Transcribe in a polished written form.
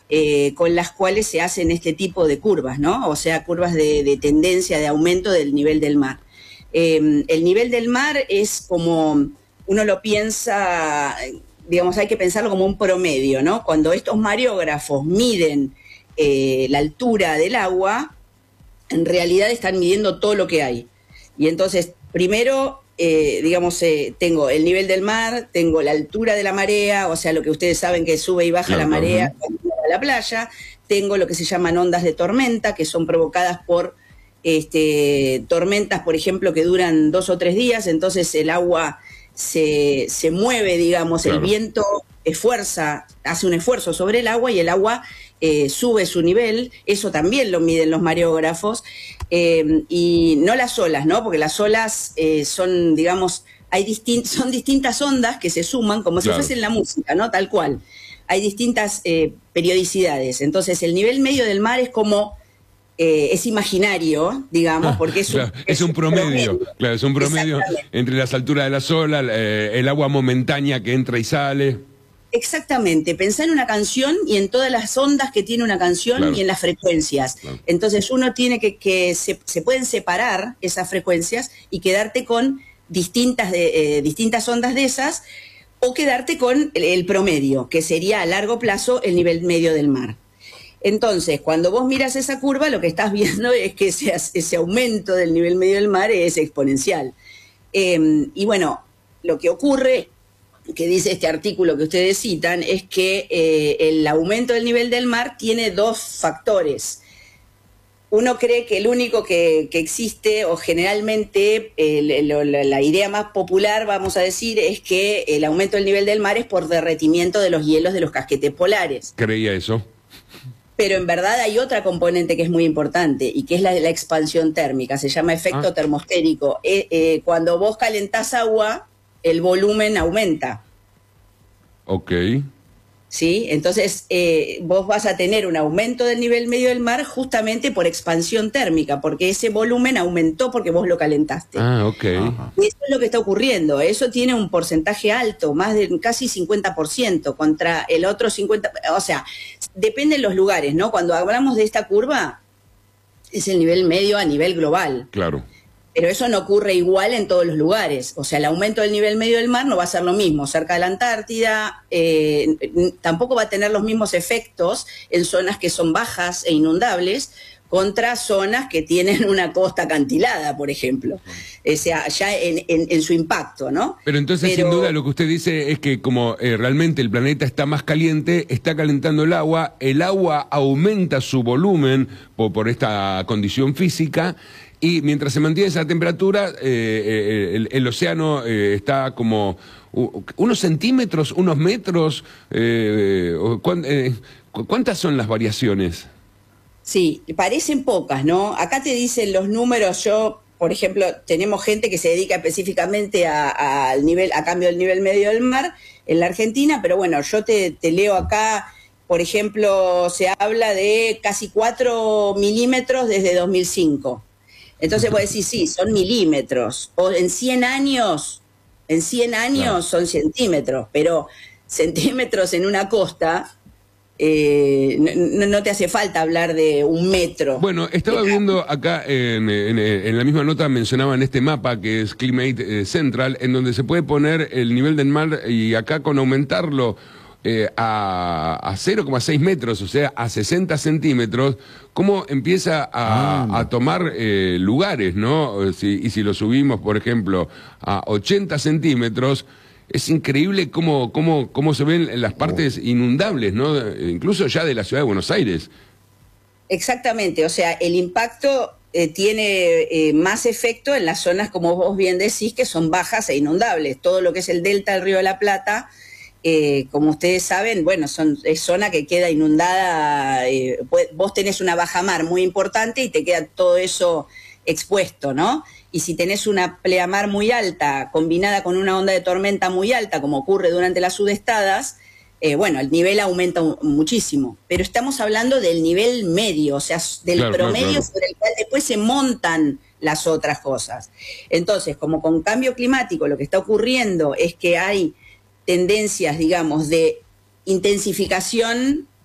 con las cuales se hacen este tipo de curvas, ¿no? O sea, curvas de tendencia, de aumento del nivel del mar. El nivel del mar es como, uno lo piensa, digamos, hay que pensarlo como un promedio, ¿no? Cuando estos mareógrafos miden la altura del agua, en realidad están midiendo todo lo que hay. Y entonces, primero, digamos, tengo el nivel del mar, tengo la altura de la marea, o sea, lo que ustedes saben que sube y baja la marea a la playa, tengo lo que se llaman ondas de tormenta, que son provocadas por tormentas, por ejemplo, que duran 2 o 3 días, entonces el agua se mueve, digamos, el viento hace un esfuerzo sobre el agua y el agua sube su nivel, eso también lo miden los mareógrafos, y no las olas, ¿no? Porque las olas son, digamos, son distintas ondas que se suman, como si fuesen la música, ¿no? Tal cual. Hay distintas periodicidades. Entonces, el nivel medio del mar es como, es imaginario, digamos, porque es un promedio. Claro, es un promedio entre las alturas de las olas, el agua momentánea que entra y sale. Exactamente, pensá en una canción y en todas las ondas que tiene una canción y en las frecuencias. Entonces uno tiene que se pueden separar esas frecuencias y quedarte con distintas ondas de esas, o quedarte con el promedio, que sería a largo plazo el nivel medio del mar. Entonces, cuando vos miras esa curva, lo que estás viendo es que ese aumento del nivel medio del mar es exponencial. Y bueno, lo que ocurre, que dice este artículo que ustedes citan, es que el aumento del nivel del mar tiene 2 factores. Uno cree que el único que existe, o generalmente la idea más popular, vamos a decir, es que el aumento del nivel del mar es por derretimiento de los hielos de los casquetes polares. Creía eso. Pero en verdad hay otra componente que es muy importante y que es la expansión térmica, se llama efecto termostérico. Cuando vos calentás agua, el volumen aumenta. Ok. ¿Sí? Entonces, vos vas a tener un aumento del nivel medio del mar justamente por expansión térmica, porque ese volumen aumentó porque vos lo calentaste. Ok. Y eso es lo que está ocurriendo. Eso tiene un porcentaje alto, más de casi 50% contra el otro 50%. O sea, depende de los lugares, ¿no? Cuando hablamos de esta curva, es el nivel medio a nivel global. Claro. Pero eso no ocurre igual en todos los lugares. O sea, el aumento del nivel medio del mar no va a ser lo mismo. Cerca de la Antártida tampoco va a tener los mismos efectos en zonas que son bajas e inundables contra zonas que tienen una costa acantilada, por ejemplo. O sea, ya en su impacto, ¿no? Pero entonces, sin duda, lo que usted dice es que como realmente el planeta está más caliente, está calentando el agua aumenta su volumen por esta condición física. Y mientras se mantiene esa temperatura, el océano está como unos centímetros, unos metros. ¿Cuántas son las variaciones? Sí, parecen pocas, ¿no? Acá te dicen los números. Yo, por ejemplo, tenemos gente que se dedica específicamente a cambio del nivel medio del mar en la Argentina, pero bueno, yo te leo acá. Por ejemplo, se habla de casi 4 milímetros desde 2005. Entonces vos decís, sí, son milímetros, o en 100 años son centímetros, pero centímetros en una costa, no te hace falta hablar de 1 metro. Bueno, estaba viendo acá en la misma nota, mencionaban este mapa que es Climate Central, en donde se puede poner el nivel del mar y acá con aumentarlo a 0,6 metros, o sea, a 60 centímetros, cómo empieza a tomar lugares, ¿no? Y si lo subimos, por ejemplo, a 80 centímetros, es increíble cómo se ven las partes inundables, ¿no? Incluso ya de la ciudad de Buenos Aires. Exactamente, o sea, el impacto tiene más efecto en las zonas, como vos bien decís, que son bajas e inundables. Todo lo que es el delta del Río de la Plata, como ustedes saben, bueno, es zona que queda inundada. Vos tenés una bajamar muy importante y te queda todo eso expuesto, ¿no? Y si tenés una pleamar muy alta combinada con una onda de tormenta muy alta, como ocurre durante las sudestadas, bueno, el nivel aumenta muchísimo. Pero estamos hablando del nivel medio, o sea, del promedio sobre el cual después se montan las otras cosas. Entonces, como con cambio climático lo que está ocurriendo es que hay tendencias, digamos, de intensificación